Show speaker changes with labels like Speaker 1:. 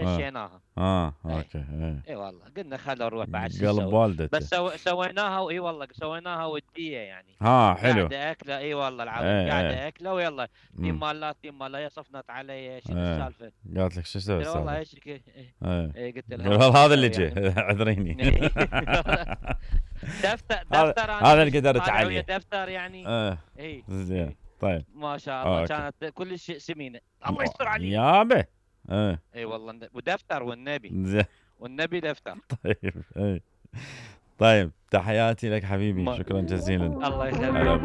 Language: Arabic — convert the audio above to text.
Speaker 1: مشيناها. اي
Speaker 2: اوكي.
Speaker 1: اي والله قلنا خلنا نروح بعد شو
Speaker 2: قلب
Speaker 1: نسوي. بس
Speaker 2: والدته.
Speaker 1: سويناها، واي والله سويناها ودية يعني.
Speaker 2: حلو.
Speaker 1: قاعدة أكلة، اي والله العظيم
Speaker 2: ايه ايه.
Speaker 1: قاعدة أكلة، ويلا
Speaker 2: امم
Speaker 1: تيم مال هي صفنت علي شنو
Speaker 2: ايه.
Speaker 1: السالفة.
Speaker 2: قالت لك شو اسوي
Speaker 1: قلت لها والله
Speaker 2: السالفة؟
Speaker 1: ايش إيه.
Speaker 2: ايه.
Speaker 1: إيه قلت لها
Speaker 2: قال
Speaker 1: والله
Speaker 2: والله هذا اللي
Speaker 1: اسوي
Speaker 2: جه.
Speaker 1: يعني.
Speaker 2: اعذريني.
Speaker 1: دفتر
Speaker 2: هذا
Speaker 1: انا
Speaker 2: هذا
Speaker 1: مش
Speaker 2: اللي قدرت
Speaker 1: طالع ويا
Speaker 2: عليه.
Speaker 1: دفتر يعني.
Speaker 2: ايه.
Speaker 1: اي
Speaker 2: زين.
Speaker 1: اي
Speaker 2: طيب.
Speaker 1: ما شاء الله
Speaker 2: اوكي.
Speaker 1: كانت كل شيء سمينه، الله يستر عليك.
Speaker 2: يابا. ايه.
Speaker 1: اي والله ودفتر والنبي،
Speaker 2: زين.
Speaker 1: والنبي دفتر.
Speaker 2: طيب. ايه. طيب تحياتي لك حبيبي،
Speaker 1: ما
Speaker 2: شكرا جزيلا.
Speaker 1: الله
Speaker 2: هلا
Speaker 1: يخليك.